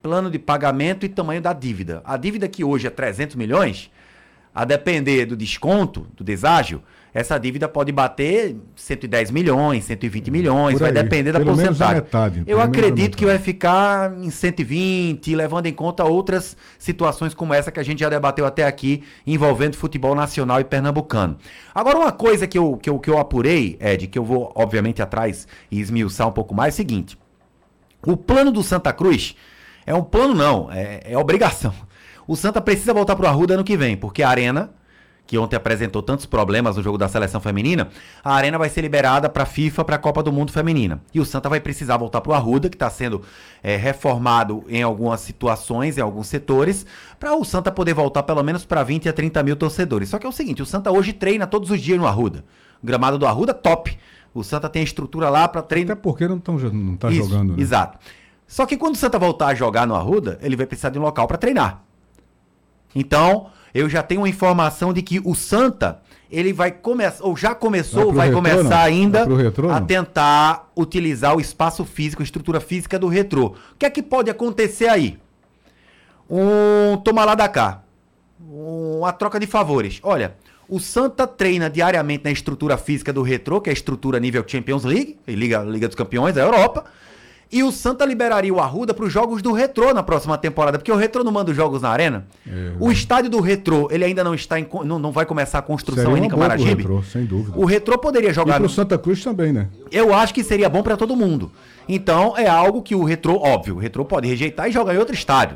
plano de pagamento e tamanho da dívida. A dívida que hoje é 300 milhões, a depender do desconto, do deságio, essa dívida pode bater 110 milhões, 120 milhões, vai depender da porcentagem. Metade, eu acredito que vai ficar em 120, levando em conta outras situações como essa que a gente já debateu até aqui, envolvendo futebol nacional e pernambucano. Agora, uma coisa que eu apurei, Ed, que eu vou, obviamente, atrás e esmiuçar um pouco mais, é o seguinte. O plano do Santa Cruz é um plano não, é obrigação. O Santa precisa voltar para o Arruda ano que vem, porque a Arena, que ontem apresentou tantos problemas no jogo da seleção feminina, a Arena vai ser liberada para a FIFA, para a Copa do Mundo Feminina. E o Santa vai precisar voltar para o Arruda, que está sendo reformado em algumas situações, em alguns setores, para o Santa poder voltar pelo menos para 20 a 30 mil torcedores. Só que é o seguinte, o Santa hoje treina todos os dias no Arruda. O gramado do Arruda, top. O Santa tem a estrutura lá para treinar. Até porque não está jogando, né? Exato. Só que quando o Santa voltar a jogar no Arruda, ele vai precisar de um local para treinar. Então, eu já tenho uma informação de que o Santa, ele vai começar, ou já começou, vai começar ainda a tentar utilizar o espaço físico, a estrutura física do Retrô. O que é que pode acontecer aí? Toma lá da cá. Uma troca de favores. Olha, o Santa treina diariamente na estrutura física do Retrô, que é a estrutura nível Champions League, Liga dos Campeões da Europa. E o Santa liberaria o Arruda para os jogos do Retrô na próxima temporada, porque o Retrô não manda os jogos na Arena. O estádio do Retrô, ele ainda não está não vai começar a construção ainda em Camaragibe. Retrô, sem dúvida. O Retrô poderia jogar... E para o Santa Cruz também, né? Eu acho que seria bom para todo mundo. Então, é algo que o Retrô, óbvio, o Retrô pode rejeitar e jogar em outro estádio.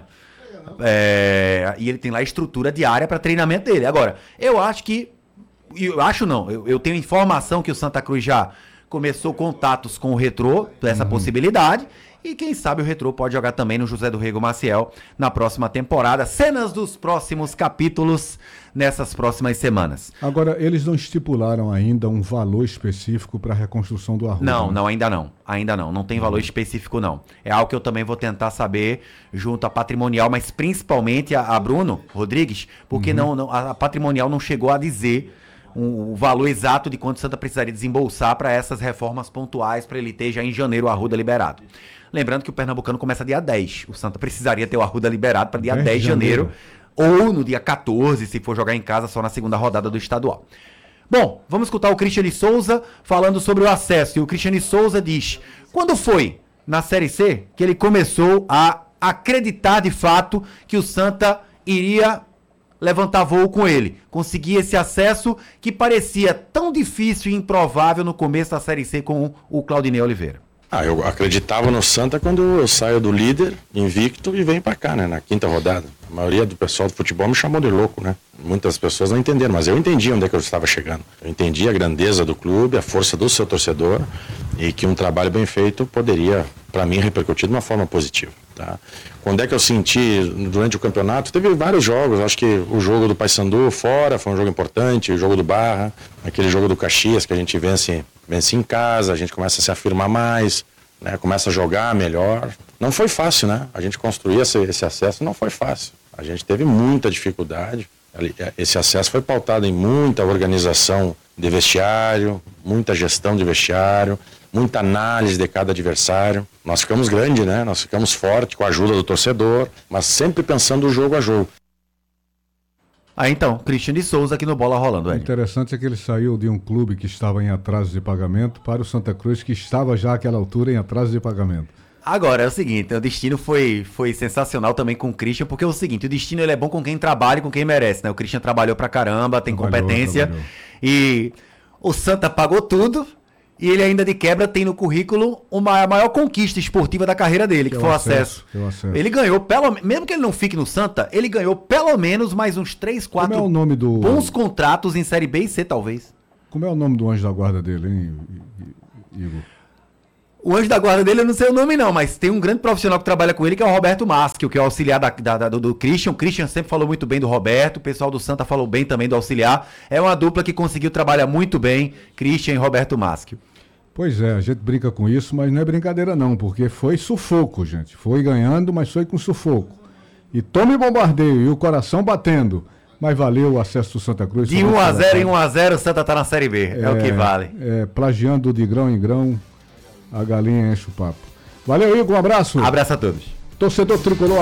E ele tem lá a estrutura diária para treinamento dele. Agora, eu acho que... Eu tenho informação que o Santa Cruz já começou contatos com o Retrô, dessa possibilidade, e quem sabe o Retrô pode jogar também no José do Rego Maciel na próxima temporada. Cenas dos próximos capítulos nessas próximas semanas. Agora, eles não estipularam ainda um valor específico para a reconstrução do Arruda? Não, ainda não. Ainda não. Não tem valor específico, não. É algo que eu também vou tentar saber junto à Patrimonial, mas principalmente a Bruno Rodrigues, porque a Patrimonial não chegou a dizer o valor exato de quanto o Santa precisaria desembolsar para essas reformas pontuais, para ele ter já em janeiro o Arruda liberado. Lembrando que o Pernambucano começa dia 10. O Santa precisaria ter o Arruda liberado para dia 10 de janeiro, ou no dia 14, se for jogar em casa só na segunda rodada do estadual. Bom, vamos escutar o Cristiane Souza falando sobre o acesso. E o Cristiane Souza diz, quando foi na Série C que ele começou a acreditar de fato que o Santa iria levantar voo com ele, conseguir esse acesso que parecia tão difícil e improvável no começo da Série C com o Claudinei Oliveira. Eu acreditava no Santa quando eu saio do líder, invicto, e venho pra cá, né, na quinta rodada. A maioria do pessoal do futebol me chamou de louco, né? Muitas pessoas não entenderam, mas eu entendi onde é que eu estava chegando. Eu entendi a grandeza do clube, a força do seu torcedor, e que um trabalho bem feito poderia, para mim, repercutir de uma forma positiva. Tá? Quando é que eu senti durante o campeonato? Teve vários jogos, acho que o jogo do Paysandu fora foi um jogo importante, o jogo do Barra, aquele jogo do Caxias que a gente vence em casa, a gente começa a se afirmar mais, né? Começa a jogar melhor. Não foi fácil, né? A gente construir esse acesso não foi fácil. A gente teve muita dificuldade. Esse acesso foi pautado em muita organização de vestiário, muita gestão de vestiário, muita análise de cada adversário. Nós ficamos grandes, né? Nós ficamos fortes com a ajuda do torcedor, mas sempre pensando jogo a jogo. Então, Cristiane Souza aqui no Bola Rolando. O interessante é que ele saiu de um clube que estava em atraso de pagamento para o Santa Cruz, que estava já àquela altura em atraso de pagamento. Agora, é o seguinte, o destino foi sensacional também com o Christian, porque é o seguinte, o destino ele é bom com quem trabalha e com quem merece, né? O Christian trabalhou pra caramba, tem competência, e o Santa pagou tudo, e ele ainda de quebra tem no currículo a maior conquista esportiva da carreira dele, que foi o acesso. Ele ganhou, mesmo que ele não fique no Santa, ele ganhou pelo menos mais uns 3, 4 bons contratos em Série B e C, talvez. Como é o nome do anjo da guarda dele, hein, Igor? O anjo da guarda dele, eu não sei o nome não, mas tem um grande profissional que trabalha com ele, que é o Roberto Maschio, que é o auxiliar do Christian. O Christian sempre falou muito bem do Roberto, o pessoal do Santa falou bem também do auxiliar. É uma dupla que conseguiu trabalhar muito bem, Christian e Roberto Maschio. Pois é, a gente brinca com isso, mas não é brincadeira não, porque foi sufoco, gente. Foi ganhando, mas foi com sufoco. E tome bombardeio, e o coração batendo. Mas valeu o acesso do Santa Cruz. De 1-0 em 1-0, o Santa tá na Série B, é o que vale. Plagiando de grão em grão, a galinha enche o papo. Valeu, Igor, um abraço. Abraço a todos. Torcedor tricolor.